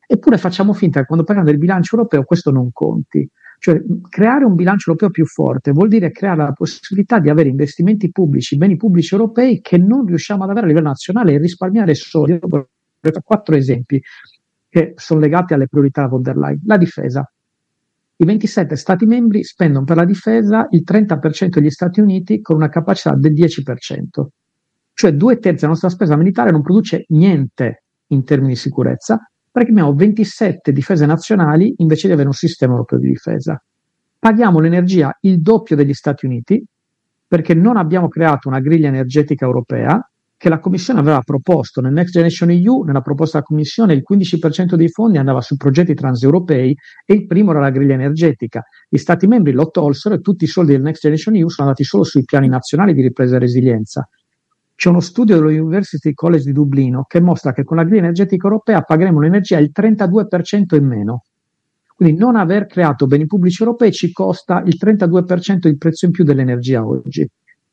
Eppure facciamo finta che quando parliamo del bilancio europeo questo non conti. Cioè, creare un bilancio europeo più forte vuol dire creare la possibilità di avere investimenti pubblici, beni pubblici europei che non riusciamo ad avere a livello nazionale e risparmiare soldi. Io vorrei fare 4 esempi che sono legati alle priorità von der Leyen. La difesa. I 27 Stati membri spendono per la difesa il 30% degli Stati Uniti con una capacità del 10%. Cioè 2/3 della nostra spesa militare non produce niente in termini di sicurezza, perché abbiamo 27 difese nazionali invece di avere un sistema europeo di difesa. Paghiamo l'energia il doppio degli Stati Uniti perché non abbiamo creato una griglia energetica europea che la Commissione aveva proposto nel Next Generation EU. Nella proposta della Commissione il 15% dei fondi andava su progetti transeuropei e il primo era la griglia energetica. Gli Stati membri lo tolsero e tutti i soldi del Next Generation EU sono andati solo sui piani nazionali di ripresa e resilienza. C'è uno studio dello University College di Dublino che mostra che con la griglia energetica europea pagheremo l'energia il 32% in meno. Quindi non aver creato beni pubblici europei ci costa il 32% il prezzo in più dell'energia oggi.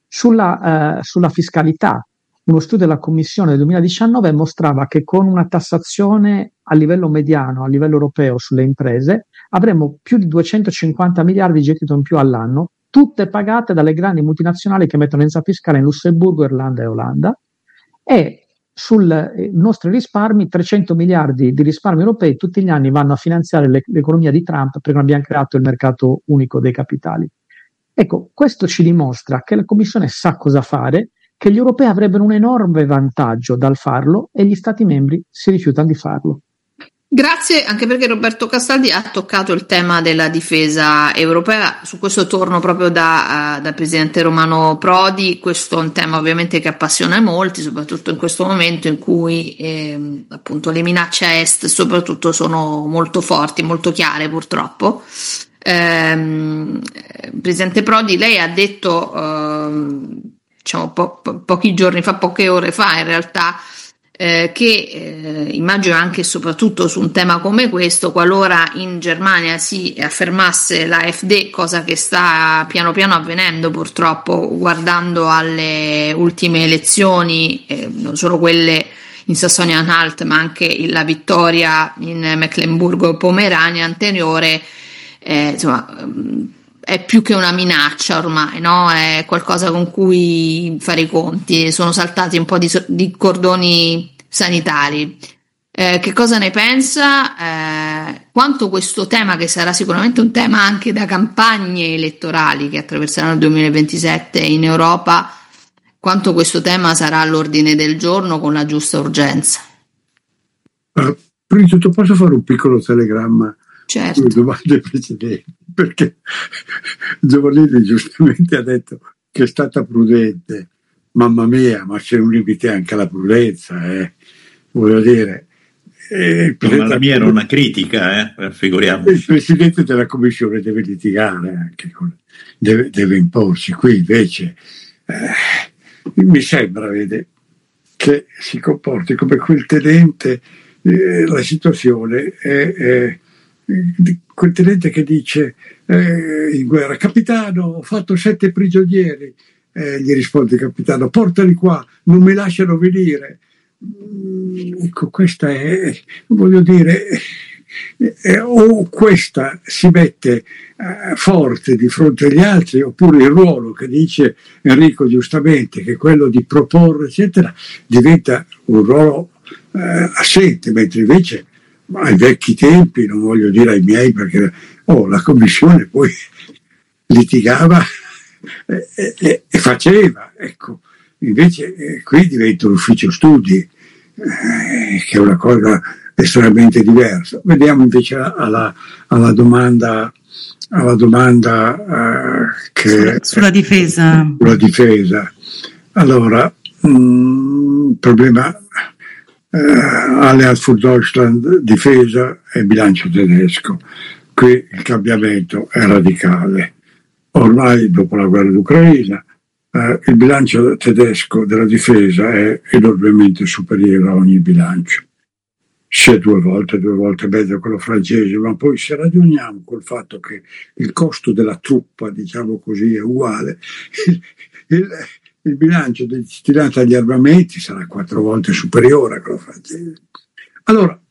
Sulla fiscalità, uno studio della Commissione del 2019 mostrava che con una tassazione a livello mediano, a livello europeo sulle imprese, avremmo più di 250 miliardi di gettito in più all'anno, tutte pagate dalle grandi multinazionali che mettono entrata fiscale in Lussemburgo, Irlanda e Olanda, e sui nostri risparmi 300 miliardi di risparmi europei tutti gli anni vanno a finanziare l'economia di Trump perché non abbiamo creato il mercato unico dei capitali. Ecco, questo ci dimostra che la Commissione sa cosa fare, che gli europei avrebbero un enorme vantaggio dal farlo e gli Stati membri si rifiutano di farlo. Grazie, anche perché Roberto Castaldi ha toccato il tema della difesa europea. Su questo torno proprio dal presidente Romano Prodi. Questo è un tema ovviamente che appassiona molti, soprattutto in questo momento in cui appunto le minacce a est soprattutto sono molto forti, molto chiare purtroppo. Presidente Prodi, lei ha detto diciamo pochi giorni fa, poche ore fa in realtà, che immagino anche e soprattutto su un tema come questo, qualora in Germania si affermasse l'AfD, cosa che sta piano piano avvenendo purtroppo guardando alle ultime elezioni, non solo quelle in Sassonia-Anhalt ma anche la vittoria in Mecklenburgo-Pomerania anteriore, insomma è più che una minaccia ormai, no? È qualcosa con cui fare i conti. Sono saltati un po' di cordoni sanitari. Che cosa ne pensa? Quanto questo tema, che sarà sicuramente un tema anche da campagne elettorali che attraverseranno il 2027 in Europa, quanto questo tema sarà all'ordine del giorno con la giusta urgenza? Prima di tutto posso fare un piccolo telegramma? Certo. Sulle domande precedenti, perché Giovannini giustamente ha detto che è stata prudente. Mamma mia, ma c'è un limite anche alla prudenza, voglio dire. Ma la mia era una critica, figuriamoci. Il presidente della commissione deve litigare anche deve imporsi. Qui invece mi sembra, vede, che si comporti come quel tenente. La situazione è quel tenente che dice in guerra: capitano, ho fatto 7 prigionieri. Gli risponde il capitano: portali qua, non mi lasciano venire. Ecco, questa è, voglio dire, o questa si mette forte di fronte agli altri, oppure il ruolo che dice Enrico giustamente, che è quello di proporre eccetera, diventa un ruolo assente, mentre invece ai vecchi tempi, non voglio dire ai miei, perché la commissione poi litigava e faceva, ecco. Invece qui diventa un ufficio studi, che è una cosa estremamente diversa. Vediamo invece alla domanda che sulla difesa. Sulla difesa. Allora, problema Alleanz für Deutschland, difesa e bilancio tedesco. Qui il cambiamento è radicale. Ormai, dopo la guerra d'Ucraina, il bilancio tedesco della difesa è enormemente superiore a ogni bilancio. Sia due volte meglio quello francese, ma poi se ragioniamo col fatto che il costo della truppa, diciamo così, è uguale, il bilancio destinato agli armamenti sarà 4 volte superiore a quello francese. Allora,